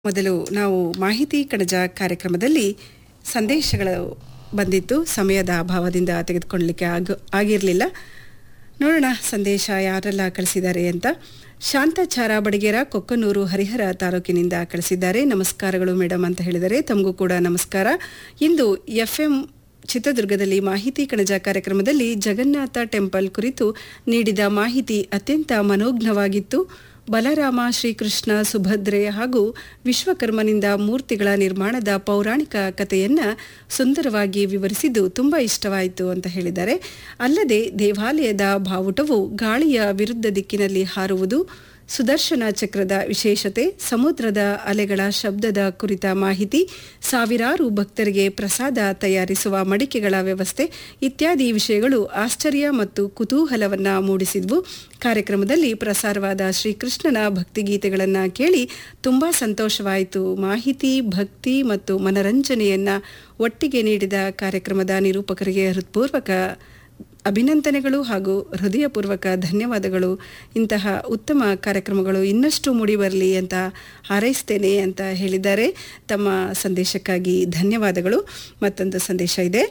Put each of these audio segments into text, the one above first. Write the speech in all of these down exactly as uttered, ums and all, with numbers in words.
ಮೊದಲು ನಾವು ಮಾಹಿತಿ ಕಣಜ ಕಾರ್ಯಕ್ರಮದಲ್ಲಿ ಸಂದೇಶಗಳು ಬಂದಿತ್ತು. ಸಮಯದ ಅಭಾವದಿಂದ ತೆಗೆದುಕೊಳ್ಳಲಿಕ್ಕೆ ಆಗ ಆಗಿರಲಿಲ್ಲ. ನೋಡೋಣ ಸಂದೇಶ ಯಾರೆಲ್ಲ ಕಳಿಸಿದ್ದಾರೆ ಅಂತ. ಶಾಂತಾಚಾರ ಬಡಿಗೇರ, ಕೊಕ್ಕನೂರು, ಹರಿಹರ ತಾಲೂಕಿನಿಂದ ಕಳಿಸಿದ್ದಾರೆ. ನಮಸ್ಕಾರಗಳು ಮೇಡಮ್ ಅಂತ ಹೇಳಿದರೆ ತಮಗೂ ಕೂಡ ನಮಸ್ಕಾರ. ಇಂದು ಎಫ್ ಎಂ ಚಿತ್ರದುರ್ಗದಲ್ಲಿ ಮಾಹಿತಿ ಕಣಜ ಕಾರ್ಯಕ್ರಮದಲ್ಲಿ ಜಗನ್ನಾಥ ಟೆಂಪಲ್ ಕುರಿತು ನೀಡಿದ ಮಾಹಿತಿ ಅತ್ಯಂತ ಮನೋಜ್ಞವಾಗಿತ್ತು. ಬಲರಾಮ, ಶ್ರೀಕೃಷ್ಣ, ಸುಭದ್ರೆ ಹಾಗೂ ವಿಶ್ವಕರ್ಮನಿಂದ ಮೂರ್ತಿಗಳ ನಿರ್ಮಾಣದ ಪೌರಾಣಿಕ ಕಥೆಯನ್ನು ಸುಂದರವಾಗಿ ವಿವರಿಸಿದ್ದು ತುಂಬ ಇಷ್ಟವಾಯಿತು ಅಂತ ಹೇಳಿದ್ದಾರೆ. ಅಲ್ಲದೆ ದೇವಾಲಯದ ಬಾವುಟವು ಗಾಳಿಯ ವಿರುದ್ಧ ದಿಕ್ಕಿನಲ್ಲಿ ಹಾರುವುದು, ಸುದರ್ಶನ ಚಕ್ರದ ವಿಶೇಷತೆ, ಸಮುದ್ರದ ಅಲೆಗಳ ಶಬ್ದದ ಕುರಿತ ಮಾಹಿತಿ, ಸಾವಿರಾರು ಭಕ್ತರಿಗೆ ಪ್ರಸಾದ ತಯಾರಿಸುವ ಮಡಿಕೆಗಳ ವ್ಯವಸ್ಥೆ ಇತ್ಯಾದಿ ವಿಷಯಗಳು ಆಶ್ಚರ್ಯ ಮತ್ತು ಕುತೂಹಲವನ್ನು ಮೂಡಿಸಿದ್ವು. ಕಾರ್ಯಕ್ರಮದಲ್ಲಿ ಪ್ರಸಾರವಾದ ಶ್ರೀಕೃಷ್ಣನ ಭಕ್ತಿಗೀತೆಗಳನ್ನು ಕೇಳಿ ತುಂಬ ಸಂತೋಷವಾಯಿತು. ಮಾಹಿತಿ, ಭಕ್ತಿ ಮತ್ತು ಮನರಂಜನೆಯನ್ನು ಒಟ್ಟಿಗೆ ನೀಡಿದ ಕಾರ್ಯಕ್ರಮದ ನಿರೂಪಕರಿಗೆ ಹೃತ್ಪೂರ್ವಕ ಅಭಿನಂದನೆಗಳು ಹಾಗೂ ಹೃದಯಪೂರ್ವಕ ಧನ್ಯವಾದಗಳು. ಇಂತಹ ಉತ್ತಮ ಕಾರ್ಯಕ್ರಮಗಳು ಇನ್ನಷ್ಟು ಮೂಡಿಬರಲಿ ಅಂತ ಹಾರೈಸ್ತೇನೆ ಅಂತ ಹೇಳಿದ್ದಾರೆ. ತಮ್ಮ ಸಂದೇಶಕ್ಕಾಗಿ ಧನ್ಯವಾದಗಳು. ಮತ್ತೊಂದು ಸಂದೇಶ ಇದೆ.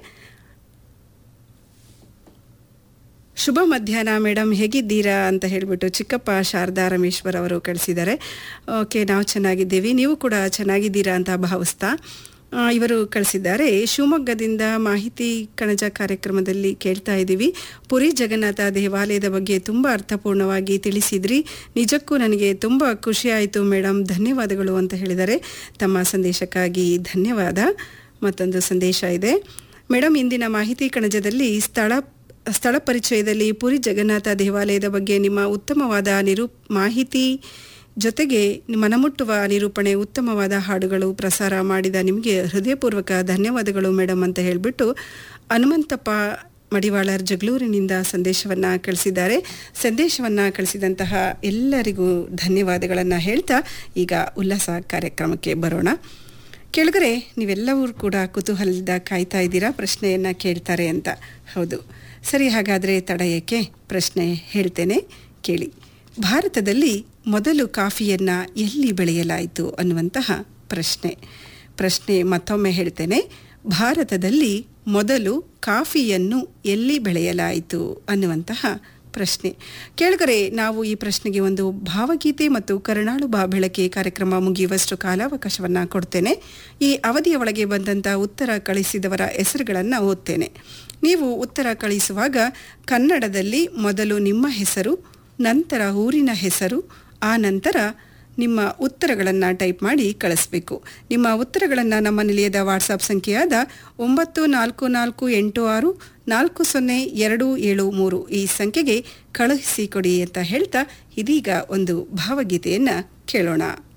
ಶುಭ ಮಧ್ಯಾಹ್ನ ಮೇಡಮ್, ಹೇಗಿದ್ದೀರಾ ಅಂತ ಹೇಳಿಬಿಟ್ಟು ಚಿಕ್ಕಪ್ಪ ಶಾರದಾ ರಮೇಶ್ವರ್ ಅವರು ಕಳಿಸಿದ್ದಾರೆ. ಓಕೆ, ನಾವು ಚೆನ್ನಾಗಿದ್ದೀವಿ, ನೀವು ಕೂಡ ಚೆನ್ನಾಗಿದ್ದೀರಾ ಅಂತ ಭಾವಿಸ್ತಾ ಇವರು ಕಳಿಸಿದ್ದಾರೆ. ಶಿವಮೊಗ್ಗದಿಂದ ಮಾಹಿತಿ ಕಣಜ ಕಾರ್ಯಕ್ರಮದಲ್ಲಿ ಕೇಳ್ತಾ ಇದ್ದೀವಿ. ಪುರಿ ಜಗನ್ನಾಥ ದೇವಾಲಯದ ಬಗ್ಗೆ ತುಂಬ ಅರ್ಥಪೂರ್ಣವಾಗಿ ತಿಳಿಸಿದ್ರಿ. ನಿಜಕ್ಕೂ ನನಗೆ ತುಂಬ ಖುಷಿಯಾಯಿತು ಮೇಡಮ್, ಧನ್ಯವಾದಗಳು ಅಂತ ಹೇಳಿದ್ದಾರೆ. ತಮ್ಮ ಸಂದೇಶಕ್ಕಾಗಿ ಧನ್ಯವಾದ. ಮತ್ತೊಂದು ಸಂದೇಶ ಇದೆ. ಮೇಡಮ್, ಇಂದಿನ ಮಾಹಿತಿ ಕಣಜದಲ್ಲಿ ಸ್ಥಳ ಸ್ಥಳ ಪರಿಚಯದಲ್ಲಿ ಪುರಿ ಜಗನ್ನಾಥ ದೇವಾಲಯದ ಬಗ್ಗೆ ನಿಮ್ಮ ಉತ್ತಮವಾದ ನಿರೂ ಮಾಹಿತಿ ಜೊತೆಗೆ ಮನಮುಟ್ಟುವ ನಿರೂಪಣೆ, ಉತ್ತಮವಾದ ಹಾಡುಗಳು ಪ್ರಸಾರ ಮಾಡಿದ ನಿಮಗೆ ಹೃದಯಪೂರ್ವಕ ಧನ್ಯವಾದಗಳು ಮೇಡಮ್ ಅಂತ ಹೇಳಿಬಿಟ್ಟು ಹನುಮಂತಪ್ಪ ಮಡಿವಾಳರ್ ಜಗಳೂರಿನಿಂದ ಸಂದೇಶವನ್ನು ಕಳಿಸಿದ್ದಾರೆ. ಸಂದೇಶವನ್ನು ಕಳಿಸಿದಂತಹ ಎಲ್ಲರಿಗೂ ಧನ್ಯವಾದಗಳನ್ನು ಹೇಳ್ತಾ ಈಗ ಉಲ್ಲಾಸ ಕಾರ್ಯಕ್ರಮಕ್ಕೆ ಬರೋಣ. ಕೆಳಗರೆ ನೀವೆಲ್ಲವೂ ಕೂಡ ಕುತೂಹಲದಿಂದ ಕಾಯ್ತಾ ಇದ್ದೀರಾ ಪ್ರಶ್ನೆಯನ್ನು ಕೇಳ್ತಾರೆ ಅಂತ. ಹೌದು, ಸರಿ, ಹಾಗಾದರೆ ತಡ ಏಕೆ, ಪ್ರಶ್ನೆ ಹೇಳ್ತೇನೆ ಕೇಳಿ. ಭಾರತದಲ್ಲಿ ಮೊದಲು ಕಾಫಿಯನ್ನು ಎಲ್ಲಿ ಬೆಳೆಯಲಾಯಿತು ಅನ್ನುವಂತಹ ಪ್ರಶ್ನೆ. ಪ್ರಶ್ನೆ ಮತ್ತೊಮ್ಮೆ ಹೇಳ್ತೇನೆ. ಭಾರತದಲ್ಲಿ ಮೊದಲು ಕಾಫಿಯನ್ನು ಎಲ್ಲಿ ಬೆಳೆಯಲಾಯಿತು ಅನ್ನುವಂತಹ ಪ್ರಶ್ನೆ. ಕೇಳಿದರೆ ನಾವು ಈ ಪ್ರಶ್ನೆಗೆ ಒಂದು ಭಾವಗೀತೆ ಮತ್ತು ಕರುಣಾಳು ಬಾ ಬೆಳಕೆ ಕಾರ್ಯಕ್ರಮ ಮುಗಿಯುವಷ್ಟು ಕಾಲಾವಕಾಶವನ್ನು ಕೊಡ್ತೇನೆ. ಈ ಅವಧಿಯ ಒಳಗೆ ಬಂದಂಥ ಉತ್ತರ ಕಳಿಸಿದವರ ಹೆಸರುಗಳನ್ನು ಓದ್ತೇನೆ. ನೀವು ಉತ್ತರ ಕಳಿಸುವಾಗ ಕನ್ನಡದಲ್ಲಿ ಮೊದಲು ನಿಮ್ಮ ಹೆಸರು, ನಂತರ ಊರಿನ ಹೆಸರು, ಆ ನಂತರ ನಿಮ್ಮ ಉತ್ತರಗಳನ್ನು ಟೈಪ್ ಮಾಡಿ ಕಳಿಸ್ಬೇಕು. ನಿಮ್ಮ ಉತ್ತರಗಳನ್ನು ನಮ್ಮ ನಿಲಯದ ವಾಟ್ಸಾಪ್ ಸಂಖ್ಯೆಯಾದ ಒಂಬತ್ತು ನಾಲ್ಕು ನಾಲ್ಕು ಎಂಟು ಆರು ನಾಲ್ಕು ಸೊನ್ನೆ ಎರಡು ಏಳು ಮೂರು ಈ ಸಂಖ್ಯೆಗೆ ಕಳುಹಿಸಿಕೊಡಿ ಅಂತ ಹೇಳ್ತಾ ಇದೀಗ ಒಂದು ಭಾವಗೀತೆಯನ್ನು ಕೇಳೋಣ.